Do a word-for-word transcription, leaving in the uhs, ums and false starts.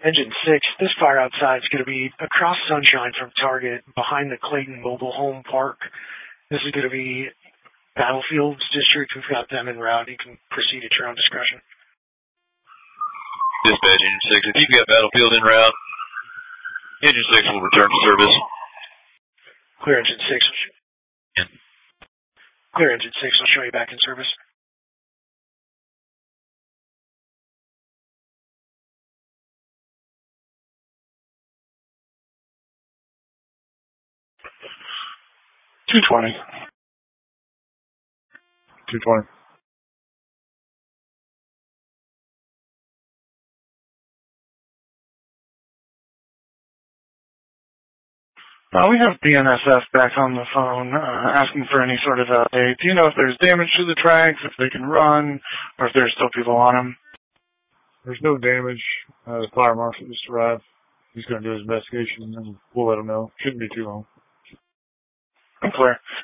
Engine six, this fire outside is going to be across Sunshine from Target behind the Clayton Mobile Home Park. This is going to be Battlefields District. We've got them en route. You can proceed at your own discretion. Dispatch Engine six, if you've got Battlefield en route, Engine six will return to service. Clear Engine six. Yeah. Clear Engine six, I'll show you back in service. two twenty. two twenty. Uh, we have B N S F back on the phone uh, asking for any sort of update. Do you know if there's damage to the tracks, if they can run, or if there's still people on them? There's no damage. Uh, the fire marshal just arrived. He's going to do his investigation, and we'll let him know. Shouldn't be too long. I'm clear.